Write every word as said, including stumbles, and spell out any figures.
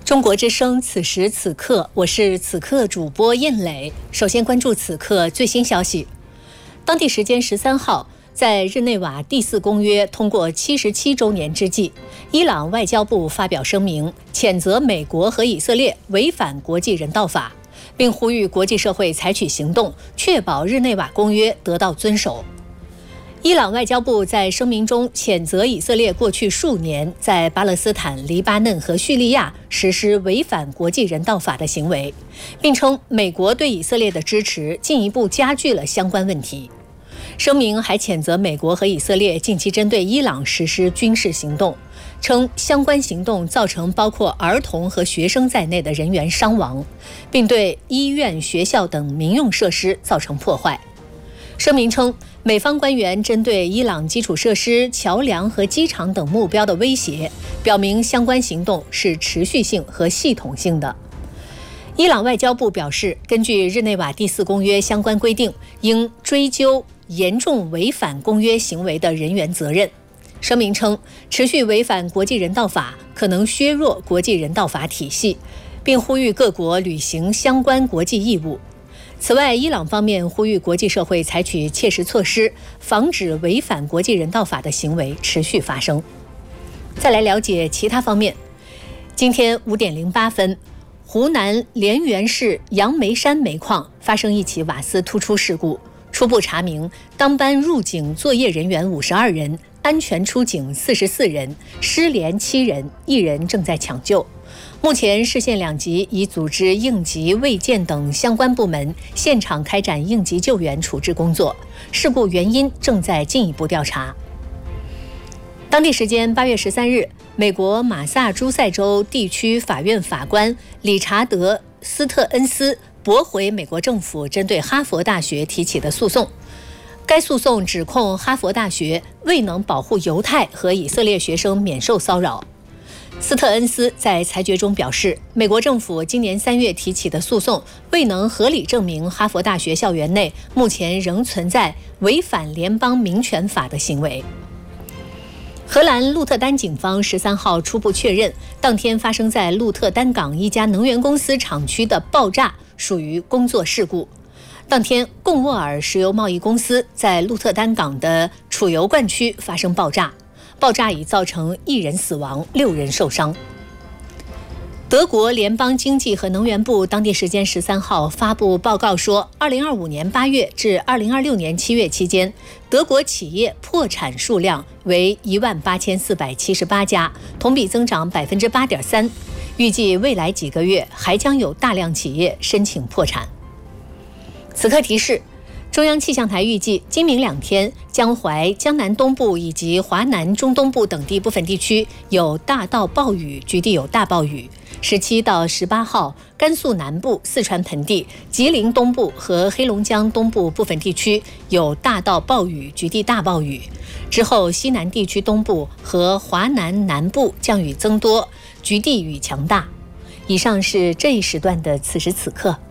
中国之声，此时此刻，我是此刻主播燕磊。首先关注此刻最新消息。当地时间十三号，在日内瓦第四公约通过七十七周年之际，伊朗外交部发表声明，谴责美国和以色列违反国际人道法，并呼吁国际社会采取行动，确保日内瓦公约得到遵守。伊朗外交部在声明中谴责以色列过去数年在巴勒斯坦、黎巴嫩和叙利亚实施违反国际人道法的行为，并称美国对以色列的支持进一步加剧了相关问题。声明还谴责美国和以色列近期针对伊朗实施军事行动，称相关行动造成包括儿童和学生在内的人员伤亡，并对医院、学校等民用设施造成破坏。声明称，美方官员针对伊朗基础设施、桥梁和机场等目标的威胁，表明相关行动是持续性和系统性的。伊朗外交部表示，根据日内瓦第四公约相关规定，应追究严重违反公约行为的人员责任。声明称，持续违反国际人道法可能削弱国际人道法体系，并呼吁各国履行相关国际义务。此外，伊朗方面呼吁国际社会采取切实措施，防止违反国际人道法的行为持续发生。再来了解其他方面。今天五点零八分，湖南滧源市杨梅山煤矿发生一起瓦斯突出事故，初步查明，当班入井作业人员五十二人，安全出井四十四人，失联七人，一人正在抢救。目前市县两级已组织应急、卫健等相关部门现场开展应急救援处置工作，事故原因正在进一步调查。当地时间八月十三日，美国马萨诸塞州地区法院法官理查德·斯特恩斯驳回美国政府针对哈佛大学提起的诉讼。该诉讼指控哈佛大学未能保护犹太和以色列学生免受骚扰。斯特恩斯在裁决中表示，美国政府今年三月提起的诉讼未能合理证明哈佛大学校园内目前仍存在违反联邦民权法的行为。荷兰鹿特丹警方十三号初步确认，当天发生在鹿特丹港一家能源公司厂区的爆炸属于工作事故。当天，贡沃尔石油贸易公司在鹿特丹港的储油罐区发生爆炸，爆炸已造成一人死亡，六人受伤。德国联邦经济和能源部当地时间十三号发布报告说，二零二五年八月至二零二六年七月期间，德国企业破产数量为一万八千四百七十八家，同比增长百分之八点三。预计未来几个月还将有大量企业申请破产。此刻提示，中央气象台预计今明两天，江淮、江南东部以及华南中东部等地部分地区有大到暴雨，局地有大暴雨。十七到十八号，甘肃南部、四川盆地、吉林东部和黑龙江东部部分地区有大到暴雨，局地大暴雨。之后，西南地区东部和华南南部降雨增多，局地雨强大。以上是这一时段的此时此刻。